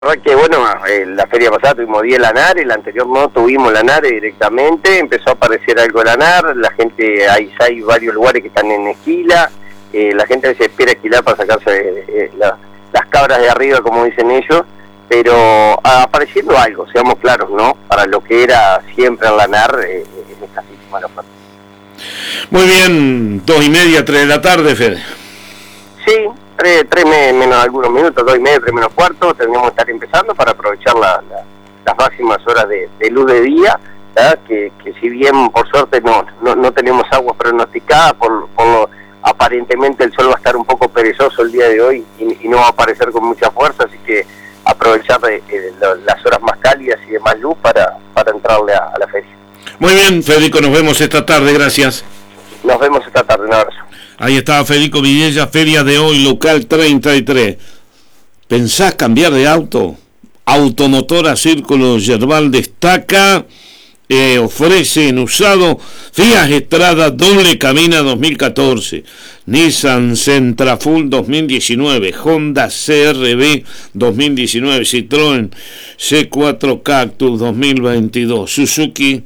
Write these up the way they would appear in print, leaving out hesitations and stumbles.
Que bueno, la feria pasada tuvimos 10 Lanare, la anterior no tuvimos Lanare directamente, empezó a aparecer algo de Lanar, la gente, hay varios lugares que están en esquila, la gente se espera esquilar para sacarse las cabras de arriba, como dicen ellos, pero apareciendo algo, seamos claros, ¿no? Para lo que era siempre en Lanar, es escasísima la oferta. Muy bien, 2:30, 3 de la tarde, Fede. Sí, 3 menos algunos minutos, 2:30, 3 menos cuarto, tendríamos que estar empezando para aprovechar las máximas horas de luz de día, que si bien por suerte no tenemos aguas pronosticadas, aparentemente el sol va a estar un poco perezoso el día de hoy y no va a aparecer con mucha fuerza, así que aprovechar las horas más cálidas y de más luz para entrarle a la feria. Muy bien, Federico, nos vemos esta tarde, gracias. Nos vemos esta tarde, un abrazo. Ahí está Federico Villella, feria de hoy, local 33. ¿Pensás cambiar de auto? Automotora Círculo Yerbal destaca, ofrece en usado Fiat Strada doble cabina 2014, Nissan Sentra Full 2019, Honda CR-V 2019, Citroën C4 Cactus 2022, Suzuki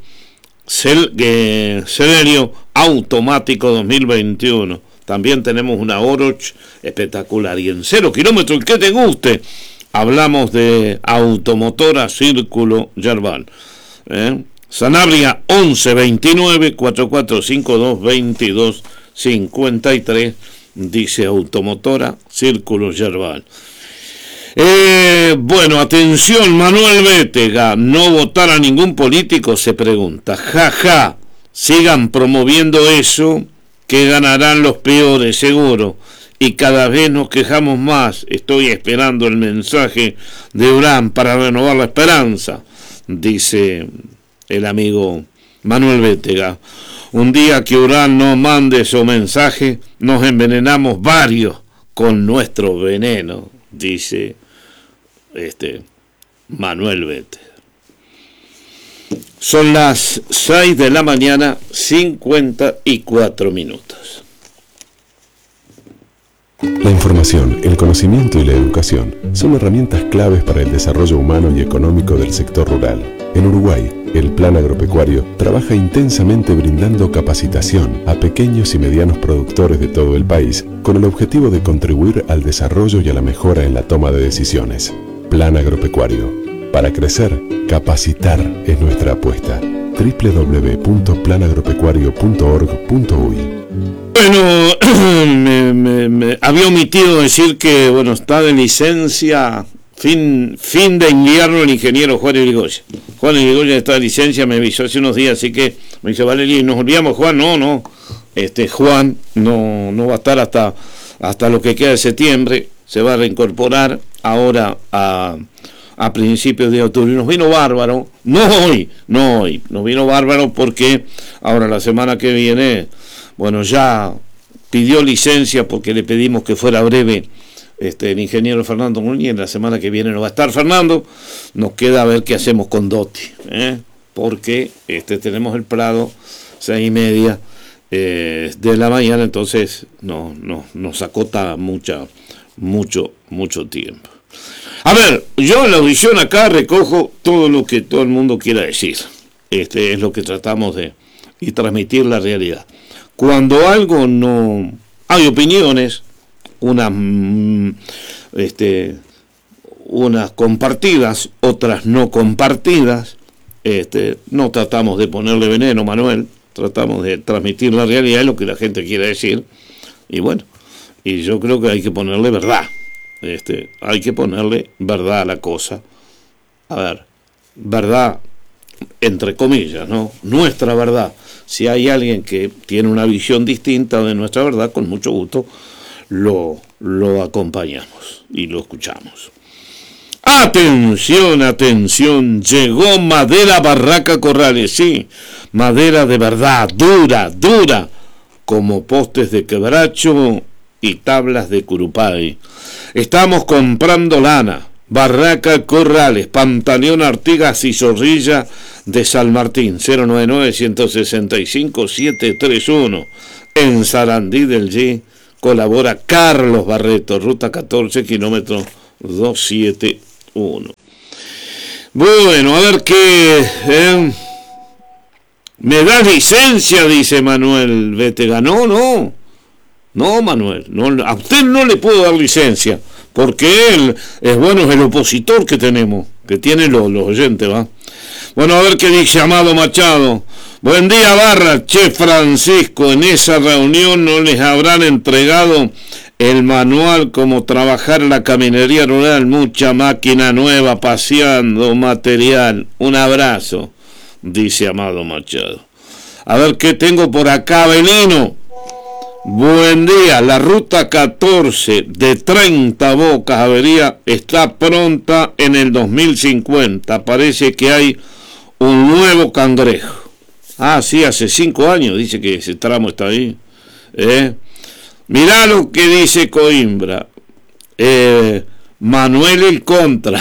Celerio automático 2021. También tenemos una Oroch espectacular. Y en 0 kilómetros, el que te guste, hablamos de Automotora Círculo Yerbal. Sanabria 1129 4452 2253, dice Automotora Círculo Yerbal. Bueno, atención, Manuel Bétega, no votar a ningún político, se pregunta. Jaja, sigan promoviendo eso, que ganarán los peores, seguro. Y cada vez nos quejamos más. Estoy esperando el mensaje de Urán para renovar la esperanza, dice el amigo Manuel Bétega. Un día que Urán no mande su mensaje, nos envenenamos varios con nuestro veneno, dice Manuel Bétega. Son las 6 de la mañana, 54 minutos. La información, el conocimiento y la educación son herramientas claves para el desarrollo humano y económico del sector rural. En Uruguay, el Plan Agropecuario trabaja intensamente brindando capacitación a pequeños y medianos productores de todo el país con el objetivo de contribuir al desarrollo y a la mejora en la toma de decisiones. Plan Agropecuario. Para crecer, capacitar es nuestra apuesta. www.planagropecuario.org.uy. Bueno, me había omitido decir que, bueno, está de licencia, fin de invierno, el ingeniero Juan Irigoyen. Juan Irigoyen está de licencia, me avisó hace unos días, así que me dice, Valeria, nos olvidamos, Juan, no, Juan no va a estar hasta lo que queda de septiembre, se va a reincorporar ahora a principios de octubre. Nos vino bárbaro, no hoy, nos vino bárbaro porque ahora la semana que viene, bueno, ya pidió licencia porque le pedimos que fuera breve el ingeniero Fernando Núñez. La semana que viene no va a estar Fernando, nos queda a ver qué hacemos con Dotti, porque tenemos el Prado 6:30 de la mañana, entonces nos acota mucho tiempo. A ver, yo en la audición acá recojo todo lo que todo el mundo quiera decir. Es lo que tratamos de y transmitir la realidad. Cuando algo no... Hay opiniones, unas compartidas, otras no compartidas. No tratamos de ponerle veneno, Manuel. Tratamos de transmitir la realidad, lo que la gente quiere decir. Y bueno, y yo creo que hay que ponerle verdad. Hay que ponerle verdad a la cosa. A ver, verdad entre comillas, ¿no? Nuestra verdad. Si hay alguien que tiene una visión distinta de nuestra verdad, con mucho gusto lo acompañamos y lo escuchamos. Atención, llegó madera Barraca Corrales, sí, madera de verdad, dura, como postes de quebracho y tablas de curupay. Estamos comprando lana, Barraca Corrales, Pantaleón Artigas y Zorrilla de San Martín, 099-165-731. En Sarandí del G colabora Carlos Barreto, ruta 14, kilómetro 278. 221. Bueno, a ver qué... ¿Me da licencia? Dice Manuel Bétega. No, Manuel, no, a usted no le puedo dar licencia, porque él es el opositor que tenemos, que tienen los oyentes, ¿va? Bueno, a ver qué dice Amado Machado. Buen día, Barra. Che, Francisco, en esa reunión no les habrán entregado el manual como trabajar la caminería rural, mucha máquina nueva paseando, material. Un abrazo, dice Amado Machado. A ver qué tengo por acá, Abelino. Buen día, la ruta 14 de 30 Bocas Avería está pronta en el 2050. Parece que hay un nuevo cangrejo. Ah, sí, hace 5 años dice que ese tramo está ahí. Mirá lo que dice Coimbra. Manuel el Contra.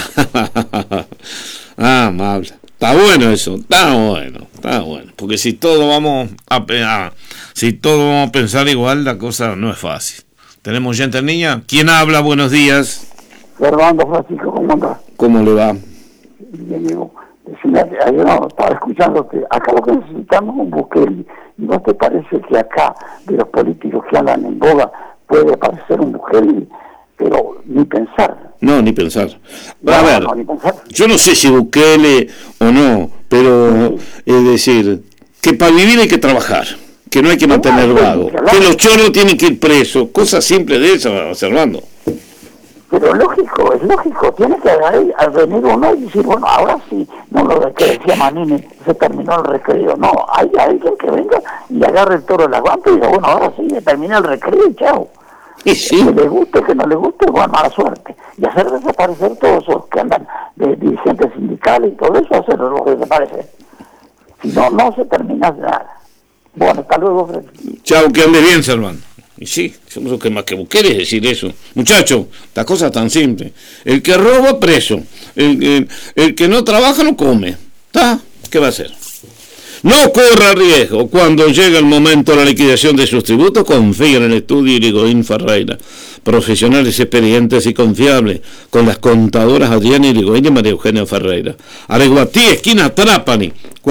Amable. Está bueno eso, está bueno. Porque si todos vamos a pensar igual, la cosa no es fácil. ¿Tenemos gente, niña? ¿Quién habla? Buenos días. Fernando, Francisco, ¿cómo andás? ¿Cómo le va? Bien, Diego. Ayer no, estaba escuchándote. Acá lo que necesitamos es un Bukele. ¿No te parece que acá, de los políticos que andan en boga, puede aparecer un Bukele? Pero ni pensar. No, ni pensar. A ver, yo no sé si Bukele o no, pero es decir, que para vivir hay que trabajar, que no hay que mantener vago, que los choros tienen que ir presos, cosas simples de eso, observando. Pero es lógico, tiene que venir uno y decir, bueno, ahora sí, no lo que decía Manini, se terminó el recreo, no, hay alguien que venga y agarre el toro de la guanta y diga, bueno, ahora sí, se termina el recreo y chao. Sí. Que le guste, que no le guste, bueno, mala suerte. Y hacer desaparecer todos esos que andan de dirigentes sindicales y todo eso, hacerlo desaparecer. Si no, no se termina de nada. Bueno, hasta luego, Fred. Chao, que ande bien, Salván. Y sí, somos lo que más que quieres decir eso. Muchacho, la cosa es tan simple. El que roba, preso. El que no trabaja, no come. ¿Está? ¿Qué va a hacer? No corra riesgo. Cuando llega el momento de la liquidación de sus tributos, confía en el estudio Irigoyen Ferreira. Profesionales experientes y confiables, con las contadoras Adriana Irigoyen y María Eugenia Ferreira. Areguatí, esquina Trapani,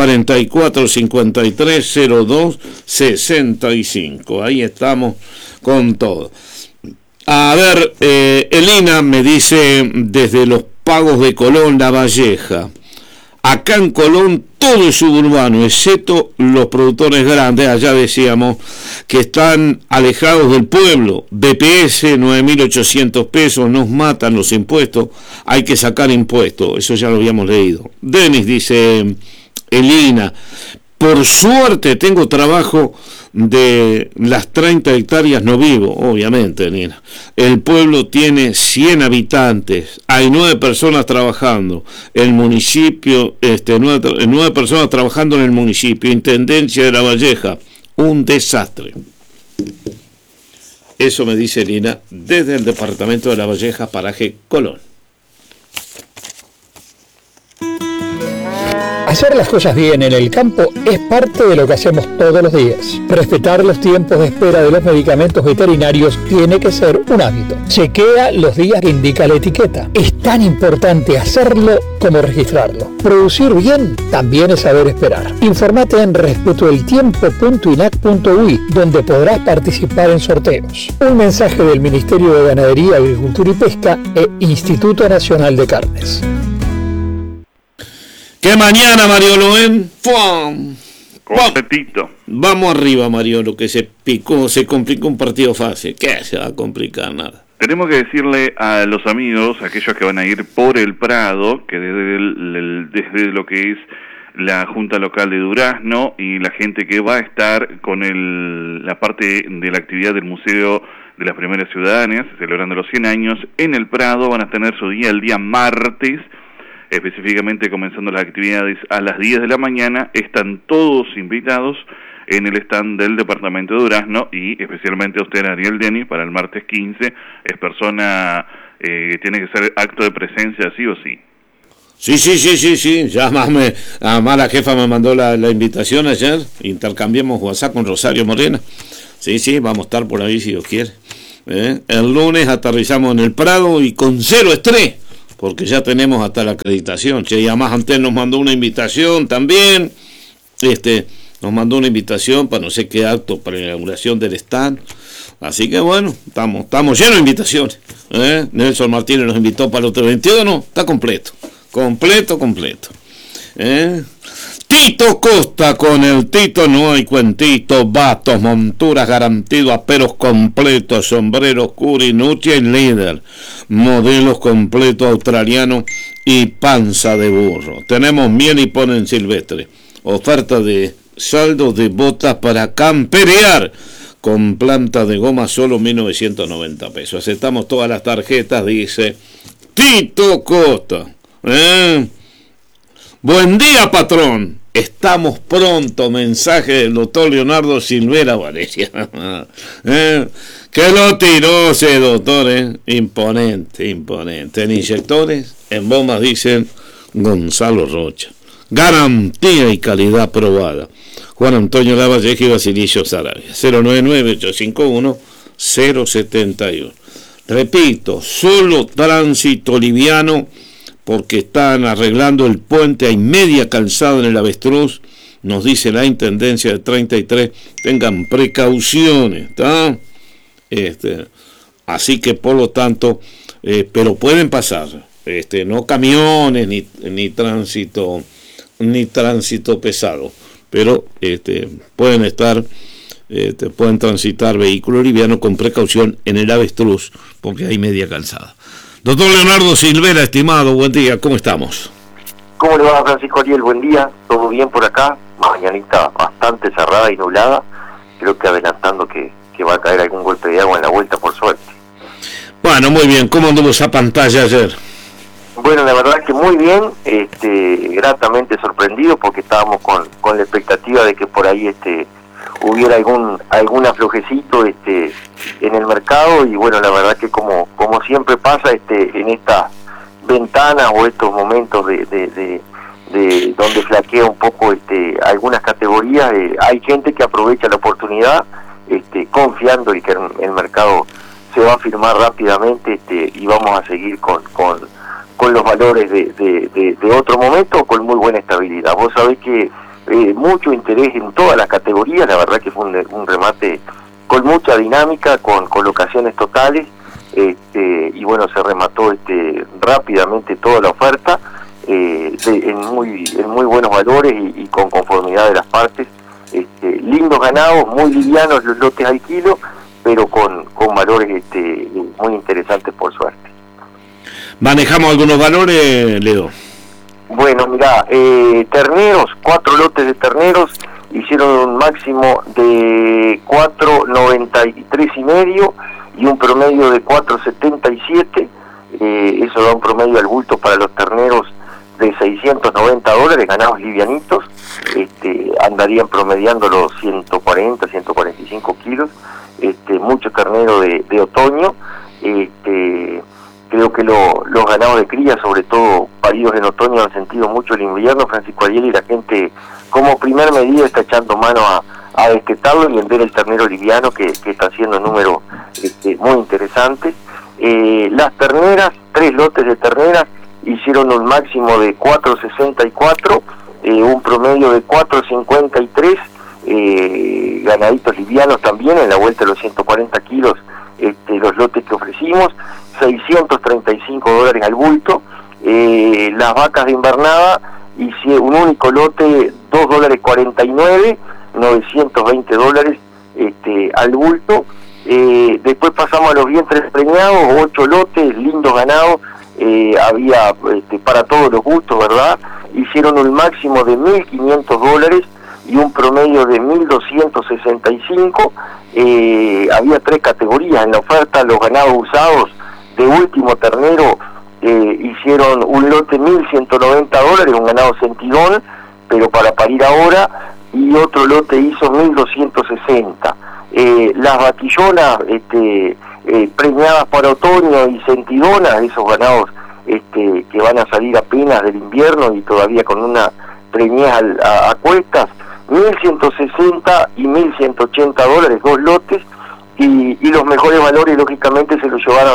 44-53-02-65. Ahí estamos con todo. A ver, Elina me dice desde los Pagos de Colón, La Valleja. Acá en Colón todo es suburbano, excepto los productores grandes, allá decíamos, que están alejados del pueblo. BPS, 9.800 pesos, nos matan los impuestos, hay que sacar impuestos, eso ya lo habíamos leído. Denis, dice Elina, por suerte tengo trabajo de las 30 hectáreas, no vivo, obviamente, Nina. El pueblo tiene 100 habitantes, hay 9 personas trabajando, el municipio, 9 personas trabajando en el municipio, Intendencia de La Valleja, un desastre. Eso me dice Nina desde el departamento de La Valleja, paraje Colón. Hacer las cosas bien en el campo es parte de lo que hacemos todos los días. Respetar los tiempos de espera de los medicamentos veterinarios tiene que ser un hábito. Chequea los días que indica la etiqueta. Es tan importante hacerlo como registrarlo. Producir bien también es saber esperar. Informate en respetoeltiempo.inac.ui, donde podrás participar en sorteos. Un mensaje del Ministerio de Ganadería, Agricultura y Pesca e Instituto Nacional de Carnes. Que mañana, Mariolo, Completito. Vamos arriba, Mariolo, que se complicó un partido fácil. ¿Qué se va a complicar? Nada. Tenemos que decirle a los amigos, aquellos que van a ir por el Prado, que desde lo que es la Junta Local de Durazno y la gente que va a estar con la parte de la actividad del Museo de las Primeras Ciudadanas, celebrando los 100 años, en el Prado van a tener su día el día martes, específicamente comenzando las actividades a las 10 de la mañana. Están todos invitados en el stand del departamento de Durazno y especialmente a usted, Ariel Denis, para el martes 15, es persona que tiene que ser acto de presencia sí o sí. Sí, ya más la jefa me mandó la invitación ayer, intercambiamos WhatsApp con Rosario Morena. Sí, vamos a estar por ahí si Dios quiere. El lunes aterrizamos en el Prado y con 0 estrés. porque ya tenemos hasta la acreditación. Che, y además antes nos mandó una invitación también, nos mandó una invitación para no sé qué acto, para la inauguración del stand. Así que bueno, estamos llenos de invitaciones. Nelson Martínez nos invitó para el otro 21, está completo. Tito Costa, con el Tito no hay cuentito, bastos, monturas, garantidos, aperos completos, sombreros, curinucci y líder, modelos completos australianos y panza de burro. Tenemos miel y ponen silvestre, oferta de saldo de botas para camperear con planta de goma, solo 1.990 pesos. Aceptamos todas las tarjetas, dice Tito Costa. Buen día, patrón. Estamos pronto. Mensaje del doctor Leonardo Silvera Valeria. Que lo tiró ese doctor, imponente. En inyectores, en bombas, dicen Gonzalo Rocha. Garantía y calidad probada. Juan Antonio Lavalleja y Basilio Sarabia. 099-851-071. Repito, solo tránsito liviano, porque están arreglando el puente, hay media calzada en el Avestruz, nos dice la Intendencia de 33, tengan precauciones, ¿está? Así que por lo tanto, pero pueden pasar, no camiones ni tránsito pesado, pero pueden estar, pueden transitar vehículos livianos con precaución en el Avestruz, porque hay media calzada. Doctor Leonardo Silvera, estimado, buen día, ¿cómo estamos? ¿Cómo le va, Francisco Ariel? Buen día, todo bien por acá, mañanita bastante cerrada y nublada, creo que adelantando que va a caer algún golpe de agua en la vuelta, por suerte. Bueno, muy bien, ¿cómo anduvo esa pantalla ayer? Bueno, la verdad que muy bien, gratamente sorprendido, porque estábamos con la expectativa de que por ahí hubiera algún aflojecito en el mercado, y bueno, la verdad que como siempre pasa en estas ventanas o estos momentos de donde flaquea un poco algunas categorías, hay gente que aprovecha la oportunidad confiando en que el mercado se va a firmar rápidamente, y vamos a seguir con los valores de otro momento, con muy buena estabilidad. Vos sabés que mucho interés en todas las categorías, la verdad que fue un remate con mucha dinámica, con colocaciones totales, y bueno, se remató rápidamente toda la oferta, en muy buenos valores y con conformidad de las partes, lindos ganados, muy livianos los lotes al kilo, pero con valores muy interesantes, por suerte. ¿Manejamos algunos valores, Leo? Bueno, mirá, terneros, 4 lotes de terneros hicieron un máximo de 4.93,5 y un promedio de 4.77, eso da un promedio al bulto para los terneros de $690, ganados livianitos, andarían promediando los 140, 145 kilos, mucho ternero de otoño, creo que los ganados de cría, sobre todo paridos en otoño, han sentido mucho el invierno, Francisco Ariel, y la gente como primer medida está echando mano a destetarlo y vender el ternero liviano, que está haciendo números muy interesantes. Las terneras, 3 lotes de terneras hicieron un máximo de 4.64, un promedio de 4.53, ganaditos livianos también en la vuelta de los 140 kilos, los lotes que ofrecimos, $635 al bulto. Las vacas de invernada hice un único lote, $2.49, $920 al bulto. Después pasamos a los vientres preñados, 8 lotes, lindos ganados, había para todos los gustos, ¿verdad? Hicieron un máximo de $1.500 y un promedio de 1.265. Había 3 categorías en la oferta. Los ganados usados de último ternero hicieron un lote $1.190, un ganado centigón, pero para parir ahora, y otro lote hizo 1.260. Las vaquillonas preñadas para otoño y centidonas, esos ganados que van a salir apenas del invierno y todavía con una preñez a cuestas, 1.160 y 1.180 dólares, 2 lotes, y los mejores valores lógicamente se los llevaron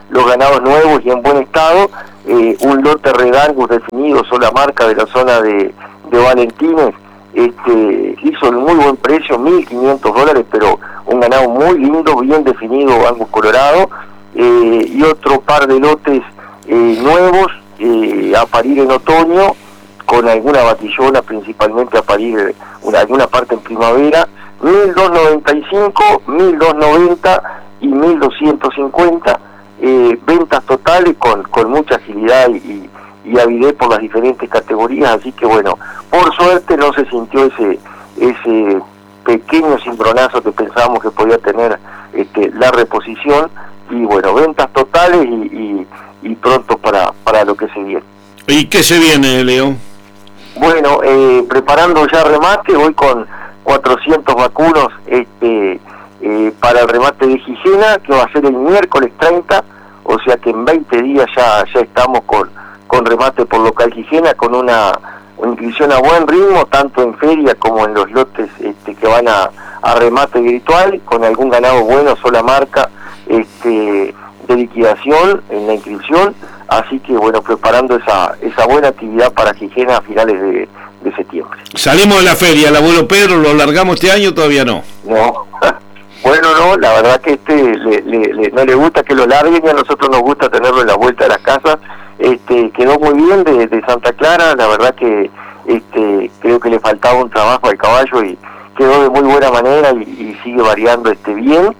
los ganados nuevos y en buen estado, un lote Red Angus definido, sola marca de la zona de Valentines, hizo un muy buen precio, $1.500, pero un ganado muy lindo, bien definido, Angus Colorado, y otro par de lotes nuevos a parir en otoño, con alguna batillona, principalmente a parir alguna parte en primavera, 1.295, 1.290 y 1.250, ventas totales con mucha agilidad y avidez por las diferentes categorías, así que bueno, por suerte no se sintió ese pequeño cimbronazo que pensábamos que podía tener la reposición, y bueno, ventas totales y pronto para lo que se viene. ¿Y qué se viene, Leo? Bueno, preparando ya remate, voy con 400 vacunos para el remate de Gijena, que va a ser el miércoles 30, o sea que en 20 días ya estamos con remate por local Gijena, con una inscripción a buen ritmo, tanto en feria como en los lotes que van a remate virtual, con algún ganado bueno, sola marca, de liquidación en la inscripción, así que bueno, preparando esa buena actividad para Gijena a finales de septiembre. Salimos de la feria, el abuelo Pedro, ¿lo largamos este año? Todavía no. No, bueno, no, la verdad que no le gusta que lo larguen, y a nosotros nos gusta tenerlo en la vuelta de las casas. Quedó muy bien de Santa Clara, la verdad que creo que le faltaba un trabajo al caballo y quedó de muy buena manera y sigue variando bien,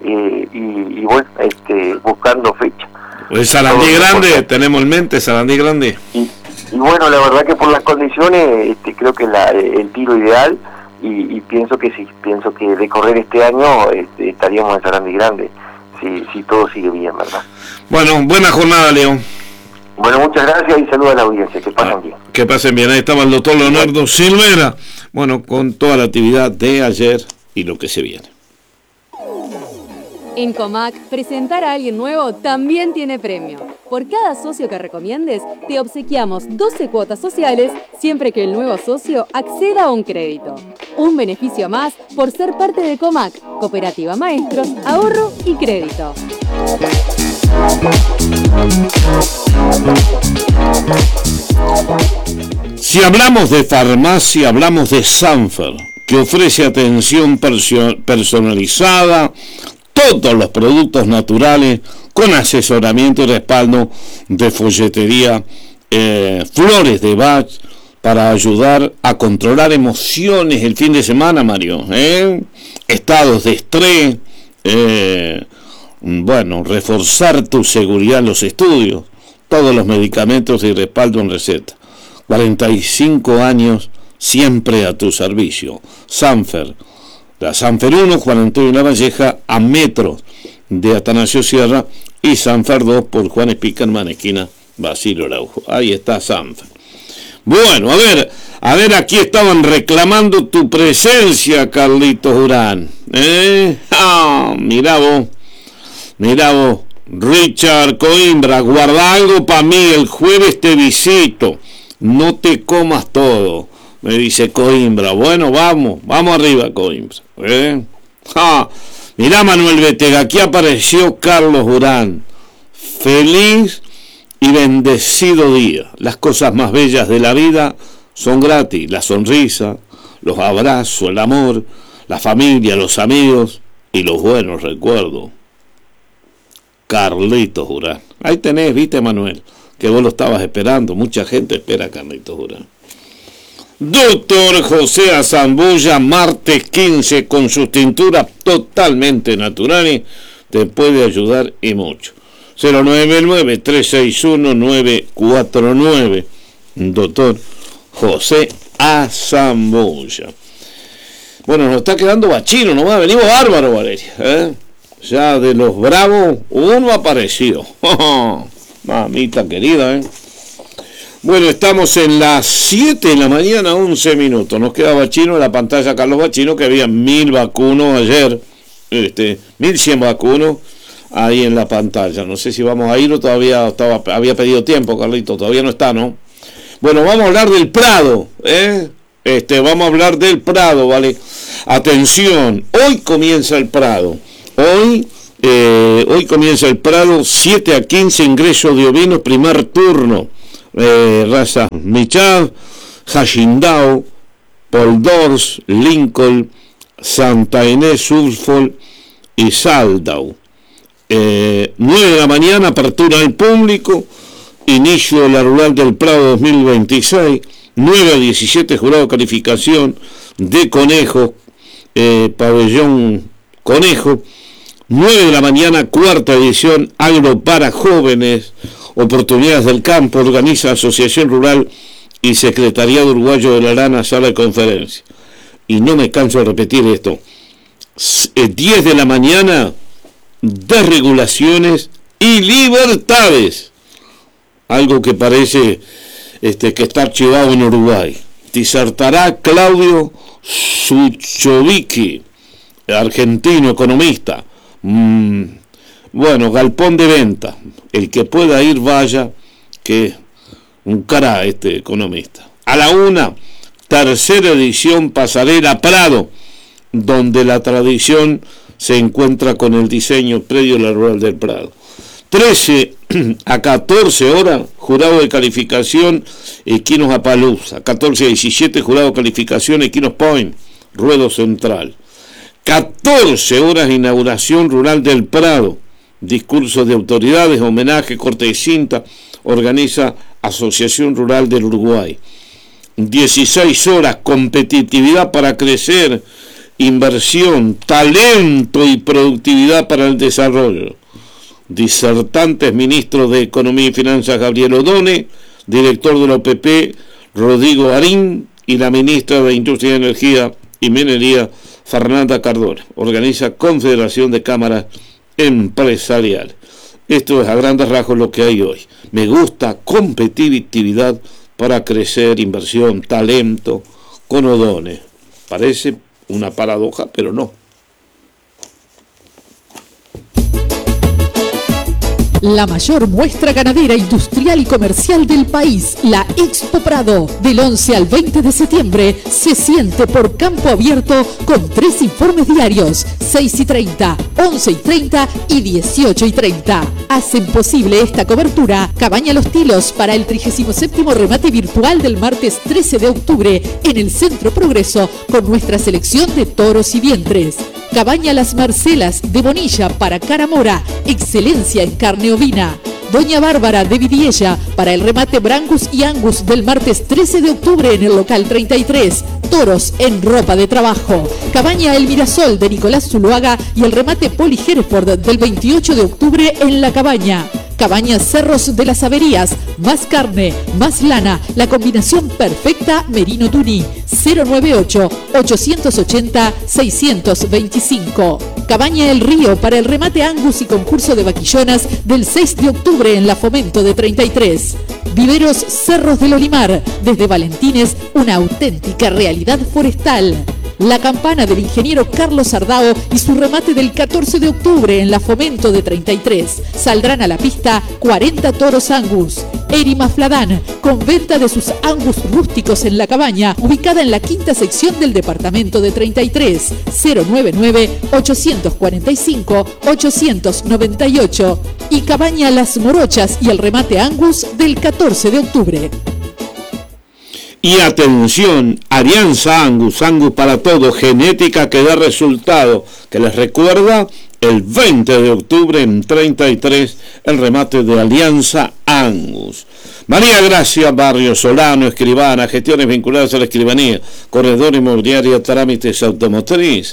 y bueno, buscando fecha. Pues Sarandí Grande, tenemos en mente Sarandí Grande. Y bueno, la verdad que por las condiciones creo que el tiro ideal, y pienso que de correr este año estaríamos en Sarandí Grande, si todo sigue bien, ¿verdad? Bueno, buena jornada, León. Bueno, muchas gracias y saludos a la audiencia, que pasen bien. Que pasen bien, ahí estaba el doctor Leonardo Silvera, bueno, con toda la actividad de ayer y lo que se viene. En Comac, presentar a alguien nuevo también tiene premio. Por cada socio que recomiendes, te obsequiamos 12 cuotas sociales siempre que el nuevo socio acceda a un crédito. Un beneficio más por ser parte de Comac, Cooperativa Maestros, Ahorro y Crédito. Si hablamos de farmacia, hablamos de Sanfer, que ofrece atención personalizada, todos los productos naturales, con asesoramiento y respaldo de folletería, flores de Bach, para ayudar a controlar emociones el fin de semana, Mario, estados de estrés, bueno, reforzar tu seguridad en los estudios, todos los medicamentos y respaldo en receta. 45 años siempre a tu servicio. Sanfer, la Sanfer 1, Juan Antonio Lavalleja, a metros de Atanasio Sierra, y Sanfer 2 por Juan Spickerman, esquina Basilio Araujo. Ahí está Sanfer. Bueno, a ver, aquí estaban reclamando tu presencia, Carlitos Durán. Mirá vos, Richard Coimbra, guarda algo para mí, el jueves te visito, no te comas todo, me dice Coimbra. Bueno, vamos arriba, Coimbra. Mirá, Manuel Betega, aquí apareció Carlos Durán. Feliz y bendecido día. Las cosas más bellas de la vida son gratis: la sonrisa, los abrazos, el amor, la familia, los amigos y los buenos recuerdos. Carlitos Durán. Ahí tenés, viste, Manuel, que vos lo estabas esperando. Mucha gente espera a Carlitos Durán. Doctor José Azambulla, martes 15, con sus tinturas totalmente naturales, te puede ayudar y mucho. 099-361-949. Doctor José Azambulla. Bueno, nos está quedando bachino nomás, venimos bárbaro, Valeria, Ya de los bravos, uno apareció. Mamita querida, Bueno, estamos en las 7 de la mañana, 11 minutos. Nos queda Bachino en la pantalla, Carlos Bachino, que había 1000 vacunos ayer, 1100 vacunos ahí en la pantalla. No sé si vamos a ir o todavía había pedido tiempo, Carlito, todavía no está, ¿no? Bueno, vamos a hablar del Prado, vamos a hablar del Prado, ¿vale? Atención, hoy comienza el Prado. Hoy Hoy comienza el Prado, 7 a 15, ingreso de ovinos, primer turno. Raza Michav, Hashindao, Poldors, Lincoln, Santa Inés, Sulfol y Saldau. 9 de la mañana, apertura al público, inicio de la Rural del Prado 2026, 9 a 17, jurado de calificación de conejos, pabellón conejo. 9 de la mañana, cuarta edición, agro para jóvenes, oportunidades del campo, organiza Asociación Rural y Secretariado Uruguayo de la Lana, sala de conferencia. Y no me canso de repetir esto. 10 de la mañana, desregulaciones y libertades. Algo que parece que está archivado en Uruguay. Disertará Claudio Suchovicki, argentino, economista. Bueno, galpón de venta. El que pueda ir, vaya, que un cara economista. A la 1, tercera edición, pasarela Prado, donde la tradición se encuentra con el diseño predio de la Rural del Prado. 13 a 14 horas, jurado de calificación Equinos Apalooza. 14 a 17, jurado de calificación Equinos Point, Ruedo Central. 14 horas, inauguración Rural del Prado. Discurso de autoridades, homenaje, corte de cinta, organiza Asociación Rural del Uruguay. 16 horas, competitividad para crecer, inversión, talento y productividad para el desarrollo. Disertantes, ministro de Economía y Finanzas Gabriel Odone, director de la OPP Rodrigo Arín y la ministra de Industria y Energía y Minería Fernanda Cardona. Organiza Confederación de Cámaras Empresariales. Esto es a grandes rasgos lo que hay hoy. Me gusta competitividad para crecer, inversión, talento, con Odone. Parece una paradoja, pero no. La mayor muestra ganadera, industrial y comercial del país, la Expo Prado, del 11 al 20 de septiembre, se siente por campo abierto con 3 informes diarios, 6:30, 11:30 y 18:30. Hacen posible esta cobertura Cabaña Los Tilos para el 37º remate virtual del martes 13 de octubre en el Centro Progreso con nuestra selección de toros y vientres. Cabaña Las Marcelas de Bonilla para Cara Mora, excelencia en carne ovina. Doña Bárbara de Vidiella para el remate Brangus y Angus del martes 13 de octubre en el local 33. Toros en ropa de trabajo. Cabaña El Mirasol de Nicolás Zuluaga y el remate Poli Hereford del 28 de octubre en La Cabaña. Cabaña Cerros de las Averías, más carne, más lana, la combinación perfecta Merino Tuni, 098-880-625. Cabaña El Río para el remate Angus y concurso de vaquillonas del 6 de octubre en la Fomento de 33. Viveros Cerros del Olimar, desde Valentines, una auténtica realidad forestal. La Campana del ingeniero Carlos Ardao y su remate del 14 de octubre en la Fomento de 33. Saldrán a la pista 40 toros Angus. Erima Fladán, con venta de sus Angus rústicos en La Cabaña, ubicada en la quinta sección del departamento de 33. 099-845-898. Y Cabaña Las Morochas y el remate Angus del 14 de octubre. Y atención, Alianza Angus, Angus para todo, genética que da resultado, que les recuerda el 20 de octubre en 33, el remate de Alianza Angus. María Gracia Barrio Solano, escribana, gestiones vinculadas a la escribanía, corredor inmobiliario, trámites automotriz,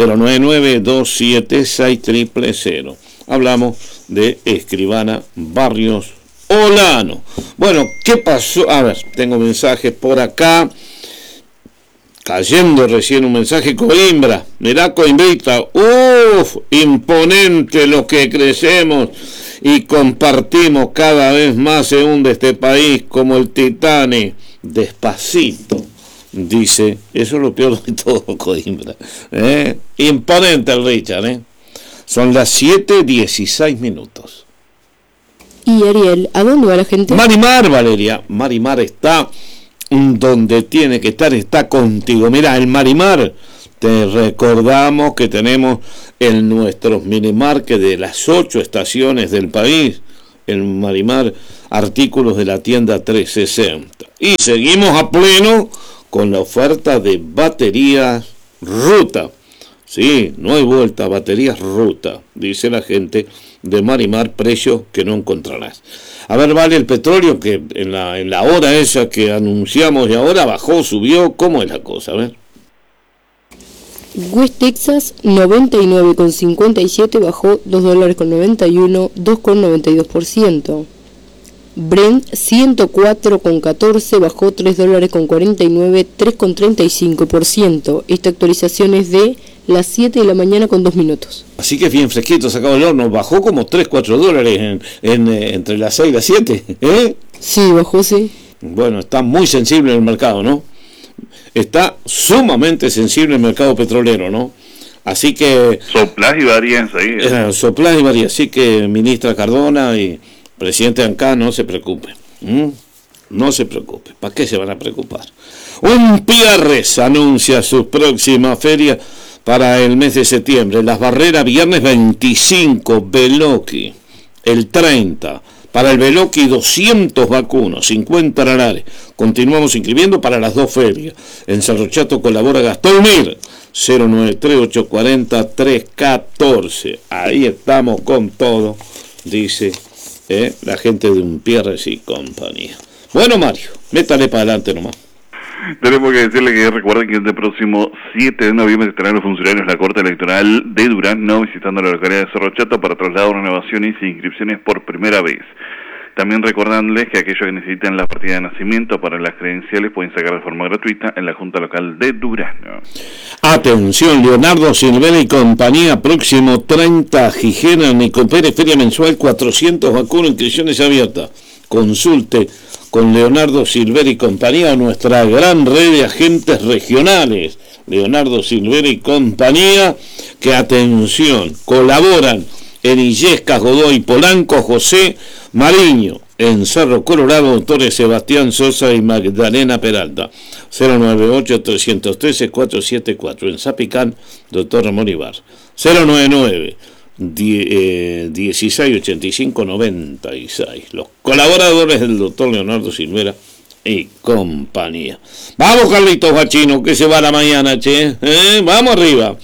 099-276-000. Hablamos de escribana Barrios Olano. Bueno, ¿qué pasó? A ver, tengo mensajes por acá. Cayendo recién un mensaje. Coimbra, mirá Coimbrita, imponente lo que crecemos y compartimos cada vez más, se hunde este país como el Titanic. Despacito, dice, eso es lo peor de todo, Coimbra. Imponente el Richard, Son las 7:16. Y Ariel, ¿a dónde va la gente? Marimar, Valeria. Marimar está donde tiene que estar, está contigo. Mirá, el Marimar Te recordamos que tenemos en nuestros minimarket de las 8 estaciones del país, el Marimar, artículos de la tienda 360. Y seguimos a pleno con la oferta de baterías Ruta. Sí, no hay vuelta, baterías Ruta, dice la gente de Marimar, precios que no encontrarás. A ver, vale el petróleo, que en la hora esa que anunciamos y ahora bajó, subió, ¿cómo es la cosa? A ver. West Texas 99,57 bajó $2.91, 2,92%. Brent 104,14 bajó $3.49, 3,35%. Esta actualización es de las 7 de la mañana con 2 minutos. Así que bien fresquito, sacado el horno, bajó como $3-4 entre las 6 y las 7, ¿eh? Sí, bajó, sí. Bueno, está muy sensible el mercado, ¿no? Está sumamente sensible el mercado petrolero, ¿no? Así que... Soplás y varías ahí. Soplás y varías, así que ministra Cardona y presidente Ancá, no se preocupe. No se preocupe. ¿Para qué se van a preocupar? Un Pierres anuncia su próxima feria para el mes de septiembre. Las Barreras, viernes 25, Veloqui, el 30. Para el Veloqui 200 vacunos, 50 lanares. Continuamos inscribiendo para las 2 ferias. En Cerro Chato colabora Gastón Mir, 093-840-314. Ahí estamos con todo, dice la gente de Un Pierres y compañía. Bueno, Mario, métale para adelante nomás. Tenemos que decirle que recuerden que el próximo 7 de noviembre estarán los funcionarios de la Corte Electoral de Durazno visitando la localidad de Cerro Chato para trasladar renovaciones e inscripciones por primera vez. También recordándoles que aquellos que necesitan la partida de nacimiento para las credenciales pueden sacar de forma gratuita en la Junta Local de Durazno. Atención, Leonardo Silvera y compañía, próximo 30, Gijena, Nico Pérez, feria mensual, 400 vacunas, inscripciones abiertas. Consulte con Leonardo Silvera y compañía, nuestra gran red de agentes regionales. Leonardo Silvera y compañía, que atención, colaboran en Illescas, Godoy, Polanco, José Mariño, en Cerro Colorado, doctores Sebastián Sosa y Magdalena Peralta, 098-313-474, en Zapicán, doctor Ramón Ibar, 099-1685-96, los colaboradores del doctor Leonardo Silvera y compañía. Vamos, Carlitos Bachino, que se va a la mañana, che, vamos arriba,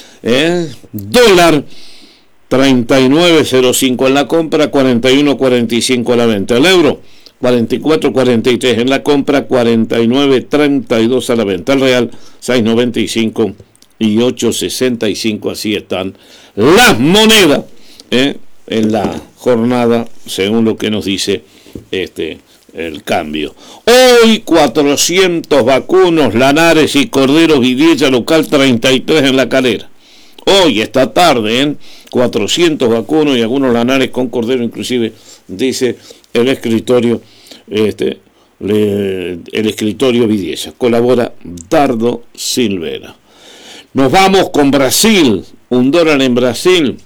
dólar 39.05 en la compra, 41.45 a la venta. El euro 44.43 en la compra, 49.32 a la venta. El real 6.95 y 8.65. Así están las monedas en la jornada, según lo que nos dice el cambio. Hoy 400 vacunos, Lanares y Corderos Vidilla, local 33 en La Calera. Hoy, esta tarde, 400 vacunos y algunos lanares con cordero, inclusive, dice el escritorio, el escritorio Vidilla. Colabora Dardo Silvera. Nos vamos con Brasil. $1 en Brasil,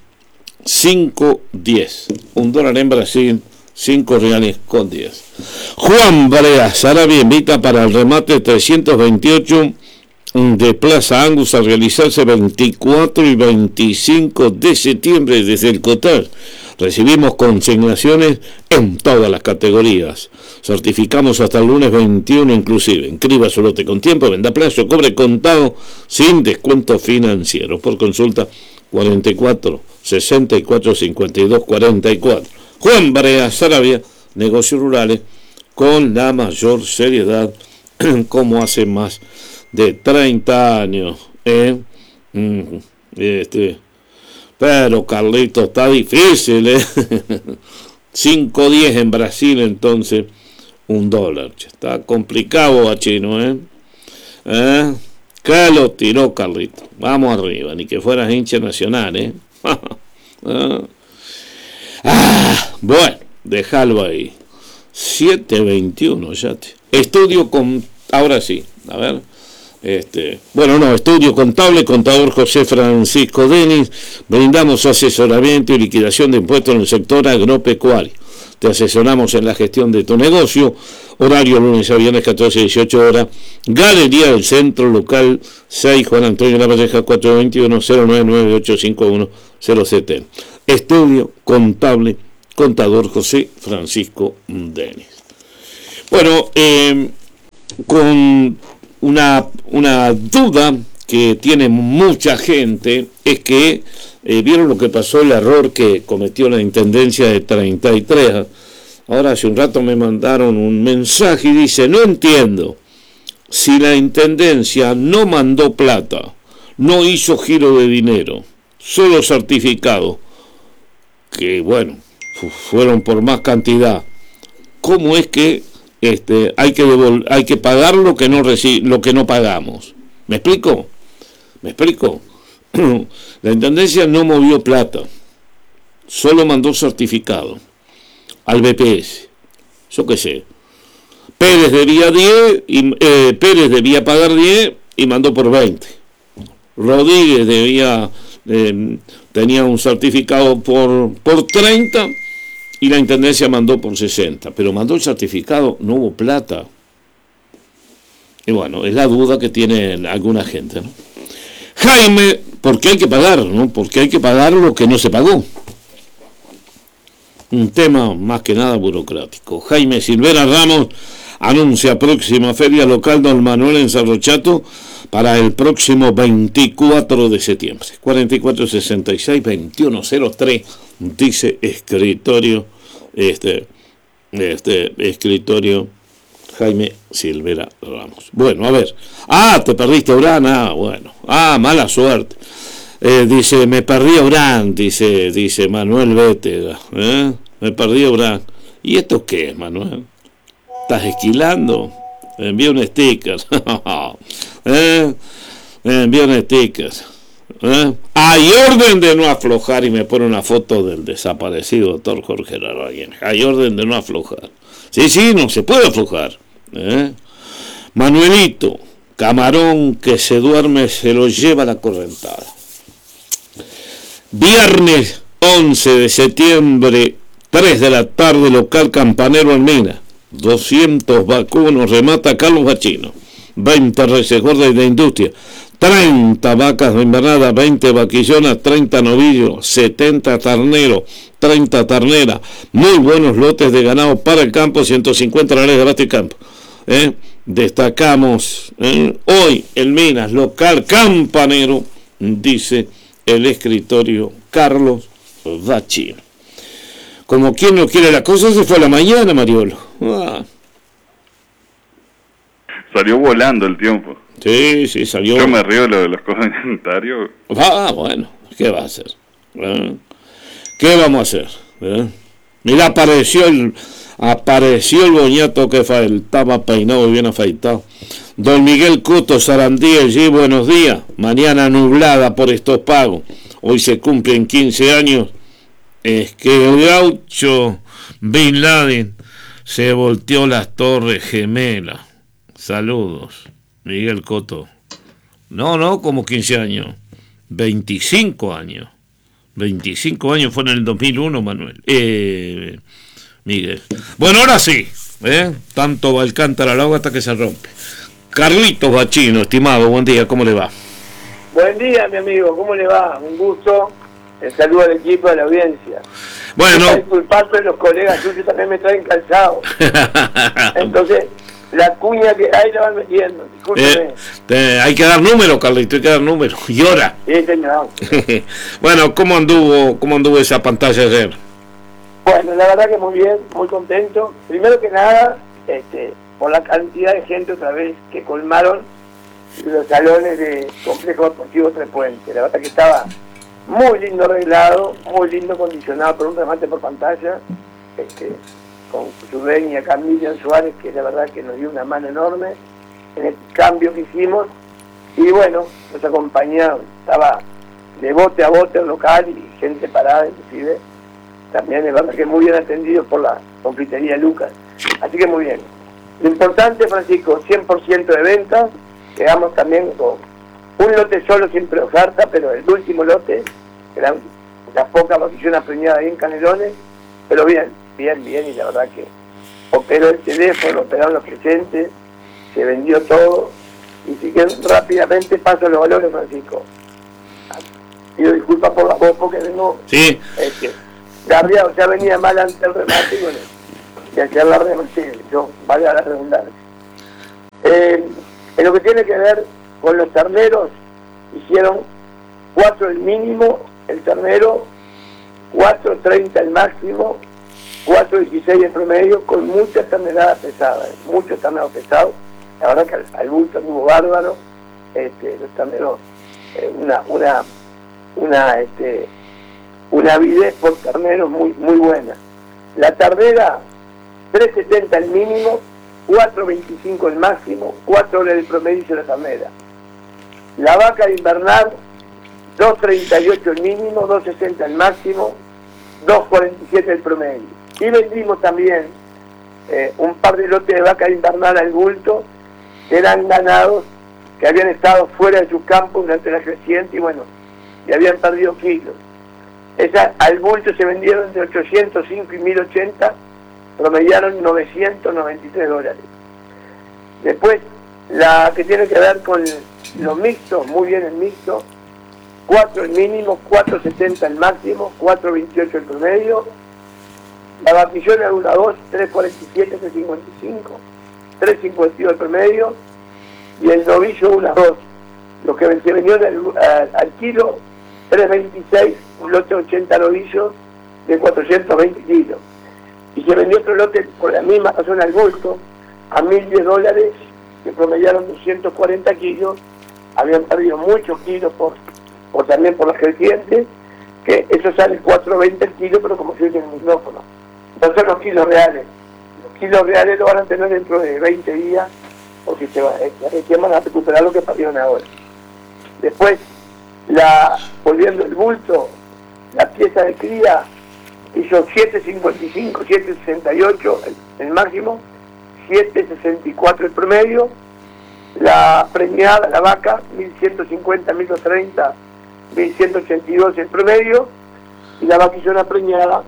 5.10. $1 en Brasil, 5 reales con 10. Juan Brea Sarabia invita para el remate 328 de Plaza Angus a realizarse 24 y 25 de septiembre desde el Cotar. Recibimos consignaciones en todas las categorías. Certificamos hasta el lunes 21 inclusive. Inscriba su lote con tiempo, venda a plazo, cobre contado sin descuento financiero. Por consulta 44 64 52 44. Juan Brea Sarabia, negocios rurales con la mayor seriedad como hace más de 30 años, pero Carlito, está difícil, 5.10 en Brasil, entonces $1, está complicado, Bachino, que lo tiró Carlito, vamos arriba, ni que fueras hincha nacional, bueno, déjalo ahí, 7.21, ya estudio con, ahora sí, a ver, estudio contable, contador José Francisco Denis, brindamos asesoramiento y liquidación de impuestos en el sector agropecuario. te asesoramos en la gestión de tu negocio. Horario lunes a viernes 14 a 18 horas. Galería del Centro, local 6, Juan Antonio La Valleja, 421-099-851-07. Estudio Contable, contador José Francisco Denis. Bueno, con una duda que tiene mucha gente es que vieron lo que pasó, el error que cometió la Intendencia de 33. Ahora hace un rato me mandaron un mensaje y dice: no entiendo, si la Intendencia no mandó plata, no hizo giro de dinero, solo certificado, que bueno, fueron por más cantidad, ¿cómo es que hay que pagar lo que no pagamos? ¿Me explico? La Intendencia no movió plata, solo mandó certificado al BPS. Yo qué sé, Pérez debía 10 y Pérez debía pagar 10 y mandó por 20. Rodríguez tenía un certificado por 30 y la Intendencia mandó por 60, pero mandó el certificado, no hubo plata. Y bueno, es la duda que tiene alguna gente, ¿no? Jaime, ¿por qué hay que pagar, no? Porque hay que pagar lo que no se pagó. Un tema más que nada burocrático. Jaime Silvera Ramos anuncia próxima feria local Don Manuel en Cerro Chato para el próximo 24 de septiembre. 4466-2103, dice escritorio, escritorio Jaime Silvera Ramos. Bueno, a ver. Te perdiste a Urán. Bueno. Mala suerte. Dice, me perdí a Urán, dice Manuel Bétega. Me perdí a Urán. ¿Y esto qué es, Manuel? ¿Estás esquilando? Envía un sticker. Envía un sticker. Hay orden de no aflojar, y me pone una foto del desaparecido doctor Jorge Larraguén. Hay orden de no aflojar. Sí, no se puede aflojar. Manuelito, camarón que se duerme se lo lleva la correntada. Viernes 11 de septiembre, 3 de la tarde, local Campanero en Mina. 200 vacunos, remata Carlos Bachino. 20 reses gordas de industria. 30 vacas de invernada, 20 vaquillonas, 30 novillos, 70 terneros, 30 terneras. Muy buenos lotes de ganado para el campo, 150 dólares de abasto y campo. Destacamos hoy el Minas, local Campanero, dice el escritorio Carlos Bachino. Como quien no quiere la cosa, se fue a la mañana, Mariolo. Salió volando el tiempo. Sí, salió. Yo me río de los comentarios. Bueno, ¿qué va a hacer? ¿Qué vamos a hacer? Mira, apareció el boñato que estaba peinado y bien afeitado. Don Miguel Cuto, Sarandí, allí, buenos días. Mañana nublada por estos pagos. Hoy se cumplen 15 años. Es que el gaucho Bin Laden se volteó las Torres Gemelas. Saludos, Miguel Coto. No, como 15 años. 25 años. 25 años fue en el 2001, Manuel. Miguel. Bueno, ahora sí. Tanto va el cántaro al agua hasta que se rompe. Carlitos Bachino, estimado, buen día, ¿cómo le va? Buen día, mi amigo, ¿cómo le va? Un gusto. El saludo al equipo, de la audiencia. Bueno. Disculpar, pero los colegas suyos también me traen calzado. Entonces, la cuña que hay la van metiendo. Discúlpeme. Hay que dar número, Carlito, hay que dar número. Y hora. Sí, señor. Bueno, ¿cómo anduvo esa pantalla ayer? Bueno, la verdad que muy bien, muy contento. Primero que nada, por la cantidad de gente otra vez que colmaron los salones de Complejo Deportivo Tres Puentes. La verdad que estaba muy lindo arreglado, muy lindo condicionado por un remate por pantalla, con su dueña Camila Suárez, que la verdad que nos dio una mano enorme en el cambio que hicimos. Y bueno, nos acompañaron, estaba de bote a bote el local y gente parada inclusive. También es verdad que muy bien atendido por la confitería Lucas. Así que muy bien. Lo importante, Francisco, 100% de ventas. Quedamos también con un lote solo, siempre oferta, pero el último lote, eran las pocas vaquillonas preñadas ahí en Canelones, pero bien, bien, y la verdad que operó el teléfono, operaron los presentes, se vendió todo, y si que rápidamente paso los valores, Francisco. Pido disculpas por la voz porque vengo garreado, ya venía mal antes del remate, y bueno, y hacer la remate, yo valga la redundancia. En lo que tiene que ver con los terneros, hicieron 4 el mínimo, el ternero, 4.30 el máximo, 4.16 el promedio, con muchas terneradas pesadas, muchos terneros pesados. La verdad que al bulto estuvo bárbaro, los terneros, una avidez por terneros muy buena. La ternera, 3.70 el mínimo, 4.25 el máximo, 4 horas el promedio de la ternera. La vaca de invernal, 2.38 el mínimo, 2.60 el máximo, 2.47 el promedio. Y vendimos también un par de lotes de vaca de invernal al bulto, que eran ganados, que habían estado fuera de sus campos durante la creciente y bueno, y habían perdido kilos. Esas al bulto se vendieron entre 805 y 1080, promediaron $993. Después, la que tiene que ver con los mixtos, muy bien el mixto, 4 el mínimo, 4.70 el máximo, 4.28 el promedio. La vaquillona de 1-2, 3.47, 3.55, 3.52 el promedio. Y el novillo 1-2, lo que se vendió al kilo, 3.26, un lote de 80 novillos de 420 kilos. Y se vendió otro lote por la misma razón al bulto, a $1.010, que promediaron 240 kilos, habían perdido muchos kilos también por las crecientes, que eso sale 4.20 el kilo, pero como se dice en el micrófono. No son los kilos reales. Los kilos reales lo van a tener dentro de 20 días, porque se van a recuperar lo que perdieron ahora. Después, volviendo el bulto, la pieza de cría hizo 7.55, 7.68 el máximo, 7.64 el promedio. La preñada, la vaca, 1.150, 1.230, 1.182 el promedio. Y la vaquillona preñada,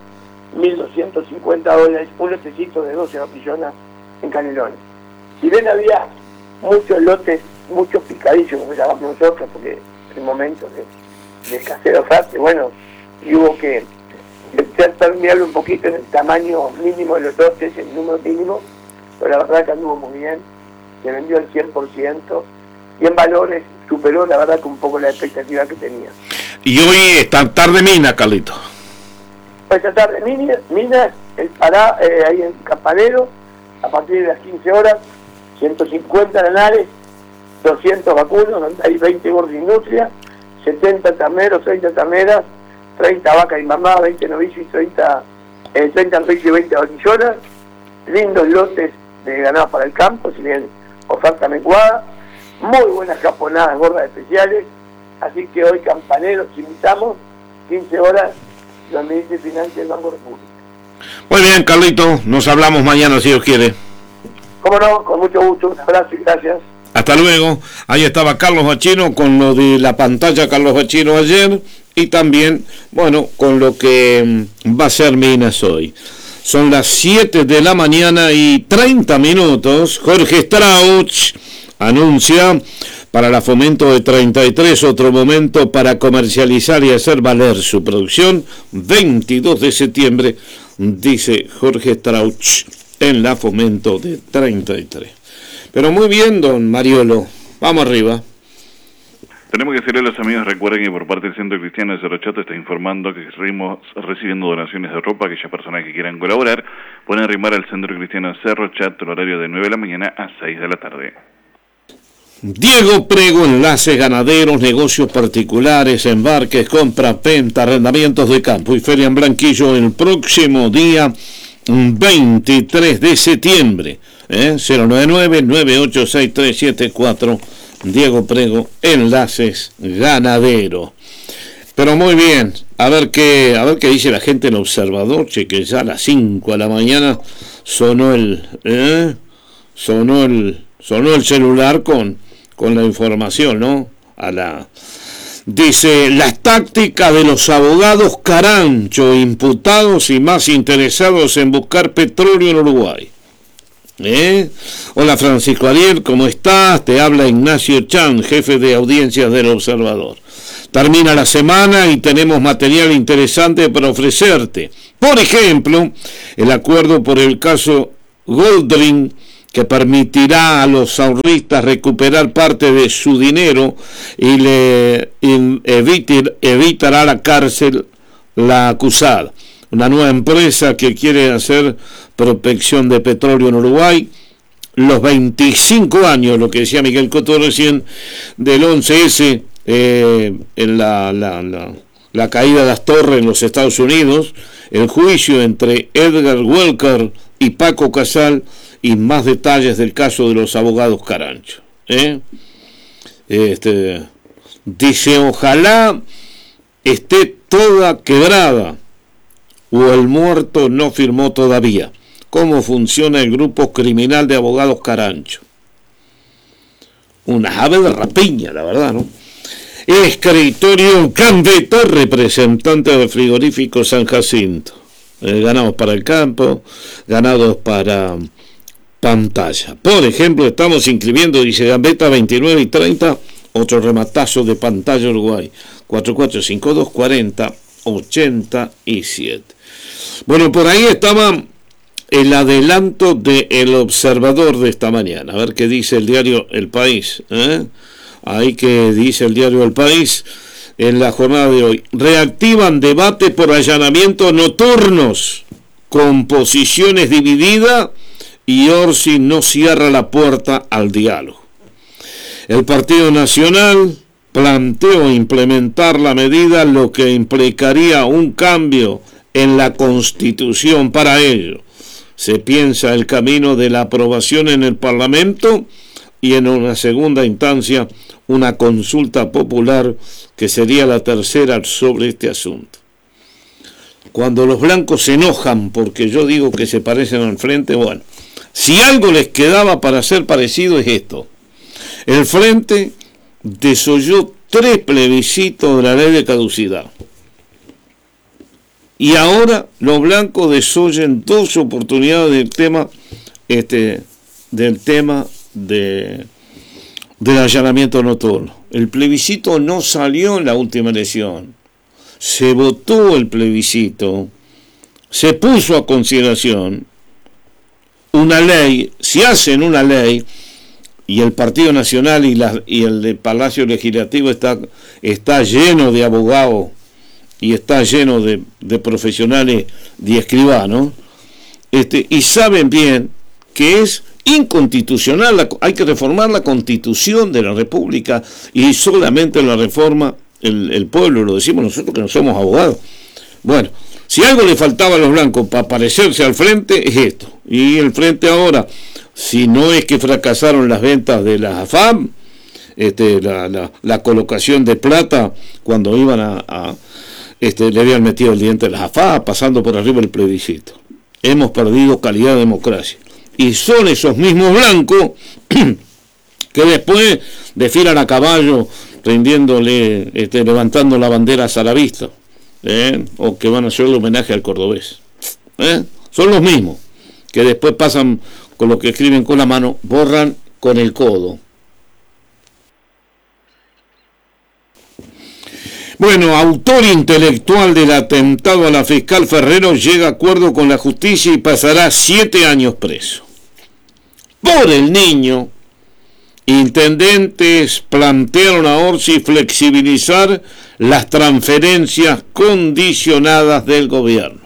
$1.250, un lotecito de 12 vaquillonas en Canelones. Si bien había muchos lotes, muchos picadillos, como llamamos nosotros, porque en momentos de escasez de oferta, bueno, y hubo que terminarlo un poquito en el tamaño mínimo de los lotes, el número mínimo, pero la verdad que anduvo muy bien, se vendió al 100%, y en valores superó la verdad que un poco la expectativa que tenía. Y hoy esta tarde mina, Carlito. Esta tarde mina, el Pará, ahí en Campanero, a partir de las 15 horas, 150 lanares, 200 vacunos, donde hay 20 gordos de industria, 70 terneros, 30 terneras, 30 vacas invamadas, 20 novillos y 30 novillos y 20 vaquillonas, lindos lotes de ganado para el campo, si bien oferta menguada, muy buenas caponadas gordas especiales, así que hoy Campaneros invitamos, 15 horas, la Ministra de Finanzas del Banco República. Muy bien, Carlito, nos hablamos mañana si Dios quiere. Cómo no, con mucho gusto, un abrazo y gracias. Hasta luego. Ahí estaba Carlos Bachino con lo de la pantalla Carlos Bachino ayer y también, bueno, con lo que va a ser Minas hoy. Son las 7 de la mañana y 30 minutos. Jorge Strauch anuncia para la Fomento de 33 otro momento para comercializar y hacer valer su producción. 22 de septiembre, dice Jorge Strauch en la Fomento de 33. Pero muy bien, don Mariolo. Vamos arriba. Tenemos que decirle a los amigos, recuerden que por parte del Centro Cristiano de Cerro Chato está informando que seguimos recibiendo donaciones de ropa. Aquellas personas que quieran colaborar pueden arrimar al Centro Cristiano de Cerro Chato el horario de 9 de la mañana a 6 de la tarde. Diego Prego, enlaces ganaderos, negocios particulares, embarques, compra, venta, arrendamientos de campo y feria en Blanquillo el próximo día 23 de septiembre. 099-986374. Diego Prego, enlaces ganadero. Pero muy bien, a ver qué dice la gente en Observador, che, que ya a las 5 de la mañana sonó el celular con la información, ¿no? Dice, las tácticas de los abogados Carancho, imputados y más interesados en buscar petróleo en Uruguay. Hola Francisco Ariel, ¿cómo estás? Te habla Ignacio Chan, jefe de audiencias del Observador. Termina la semana y tenemos material interesante para ofrecerte. Por ejemplo, el acuerdo por el caso Goldring, que permitirá a los ahorristas recuperar parte de su dinero y le evitará la cárcel la acusada. Una nueva empresa que quiere hacer prospección de petróleo en Uruguay. Los 25 años, lo que decía Miguel Cotto recién, del 11S, en la caída de las torres en los Estados Unidos, el juicio entre Edgar Welker y Paco Casal, y más detalles del caso de los abogados Carancho. Dice, ojalá esté toda quebrada o el muerto no firmó todavía. ¿Cómo funciona el grupo criminal de abogados Carancho? Una ave de rapiña, la verdad, ¿no? Escritorio Cambeta, representante del frigorífico San Jacinto. Ganados para el campo, ganados para pantalla. Por ejemplo, estamos inscribiendo, dice Gambetta, 29 y 30, otro rematazo de Pantalla Uruguay, 4452 40 87. Bueno, por ahí estaba el adelanto de El Observador de esta mañana. A ver qué dice el diario El País. Ahí que dice el diario El País en la jornada de hoy. Reactivan debate por allanamientos nocturnos, con posiciones divididas, y Orsi no cierra la puerta al diálogo. El Partido Nacional planteó implementar la medida, lo que implicaría un cambio en la Constitución. Para ello se piensa el camino de la aprobación en el Parlamento y en una segunda instancia una consulta popular, que sería la tercera sobre este asunto. Cuando los blancos se enojan porque yo digo que se parecen al Frente, bueno, si algo les quedaba para ser parecido es esto. El Frente desoyó 3 plebiscitos de la ley de caducidad. Y ahora los blancos desoyen 2 oportunidades del tema del allanamiento nocturno. El plebiscito no salió en la última elección. Se votó el plebiscito, se puso a consideración una ley, si hacen una ley, y el Partido Nacional y el Palacio Legislativo está lleno de abogados y está lleno de profesionales de escribanos, y saben bien que es inconstitucional, hay que reformar la Constitución de la República, y solamente la reforma el pueblo, lo decimos nosotros que no somos abogados. Bueno, si algo le faltaba a los blancos para parecerse al Frente, es esto. Y el Frente ahora, si no es que fracasaron las ventas de las AFAM, la colocación de plata cuando iban le habían metido el diente a las AFAM, pasando por arriba el plebiscito. Hemos perdido calidad de democracia. Y son esos mismos blancos que después desfilan a caballo rindiéndole, levantando la bandera salavista, o que van a hacerle homenaje al cordobés. Son los mismos que después pasan con lo que escriben con la mano, borran con el codo. Bueno, autor intelectual del atentado a la fiscal Ferrero llega a acuerdo con la justicia y pasará 7 años preso. Por el niño, intendentes plantearon a Orsi flexibilizar las transferencias condicionadas del gobierno.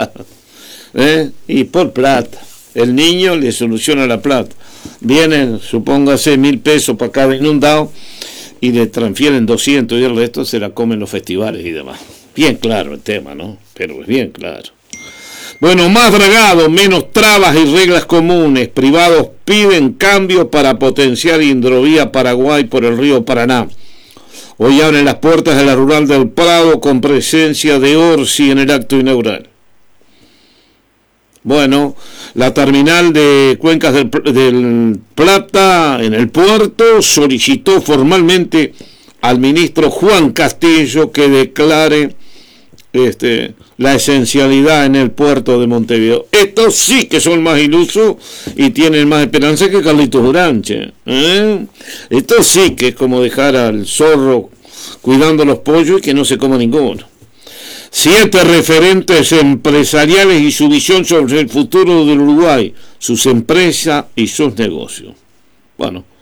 Y por plata. El niño le soluciona la plata. Vienen, supóngase, 1.000 pesos para cada inundado y le transfieren 200 y el resto se la comen los festivales y demás. Bien claro el tema, ¿no? Pero es bien claro. Bueno, más dragado, menos trabas y reglas comunes. Privados piden cambio para potenciar hidrovía Paraguay por el río Paraná. Hoy abren las puertas de la Rural del Prado con presencia de Orsi en el acto inaugural. Bueno, la terminal de Cuencas del Plata en el puerto solicitó formalmente al ministro Juan Castillo que declare la esencialidad en el puerto de Montevideo. Estos sí que son más ilusos y tienen más esperanza que Carlitos Duranche. Esto sí que es como dejar al zorro cuidando los pollos y que no se coma ninguno. 7 referentes empresariales y su visión sobre el futuro del Uruguay, sus empresas y sus negocios. Bueno,